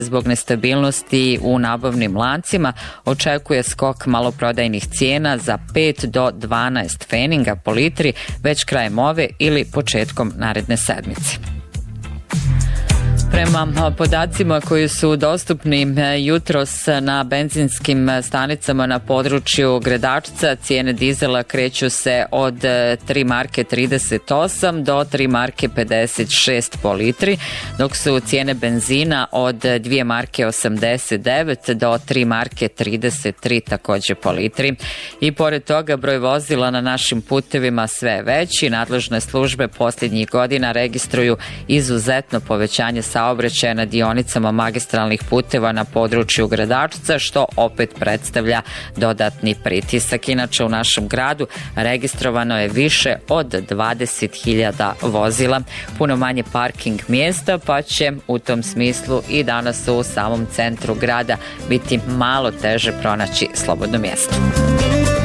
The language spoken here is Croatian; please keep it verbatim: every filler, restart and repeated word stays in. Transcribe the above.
Zbog nestabilnosti u nabavnim lancima očekuje skok maloprodajnih cijena za pet do dvanaest pfeninga po litri već krajem ove ili početkom naredne sedmice. Prema podacima koji su dostupni jutros na benzinskim stanicama na području Gradačca, cijene dizela kreću se od tri marke trideset osam do tri marke pedeset šest po litri, dok su cijene benzina od dvije marke osamdeset devet do tri marke trideset tri također po litri. I pored toga broj vozila na našim putevima sve je veći. Nadležne službe posljednjih godina registruju izuzetno povećanje saobraćaja na dionicama magistralnih puteva na području Gradačca, što opet predstavlja dodatni pritisak. Inače, u našem gradu registrovano je više od dvadeset hiljada vozila, puno manje parking mjesta, pa će u tom smislu i danas u samom centru grada biti malo teže pronaći slobodno mjesto.